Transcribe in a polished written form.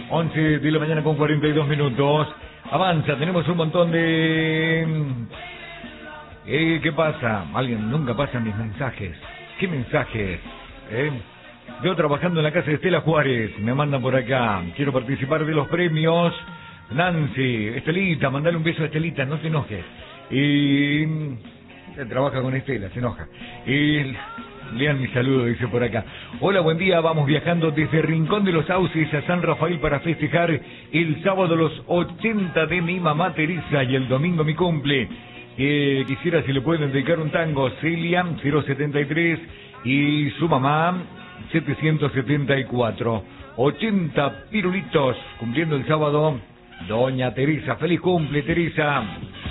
11 de la mañana con 42 minutos. Avanza, tenemos un montón de... ¿Qué pasa? Alguien, nunca pasan mis mensajes. ¿Qué mensajes? Yo trabajando en la casa de Estela Juárez. Me mandan por acá. Quiero participar de los premios. Nancy, Estelita, mandale un beso a Estelita, no se enoje. Y... trabaja con Estela, se enoja. Y... lean mi saludo, dice por acá. Hola, buen día, vamos viajando desde Rincón de los Sauces a San Rafael para festejar el sábado los 80 de mi mamá Teresa y el domingo mi cumple. Quisiera si le pueden dedicar un tango. Celia 073 y su mamá 774. 80 pirulitos cumpliendo el sábado. Doña Teresa, feliz cumple, Teresa.